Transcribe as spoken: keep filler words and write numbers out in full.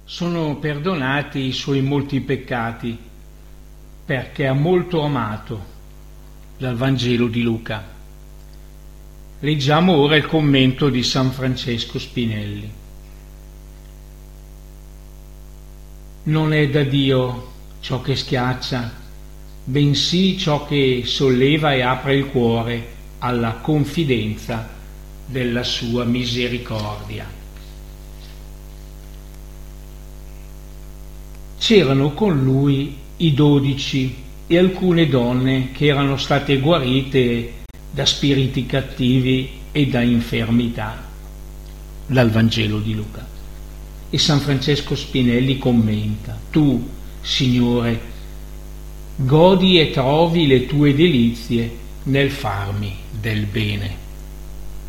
sono perdonati i suoi molti peccati, perché ha molto amato. Dal Vangelo di Luca. Leggiamo ora il commento di San Francesco Spinelli. Non è da Dio ciò che schiaccia, bensì ciò che solleva e apre il cuore alla confidenza della sua misericordia. C'erano con lui i dodici e alcune donne che erano state guarite da spiriti cattivi e da infermità, dal Vangelo di Luca. E San Francesco Spinelli commenta: tu, Signore, godi e trovi le tue delizie nel farmi del bene.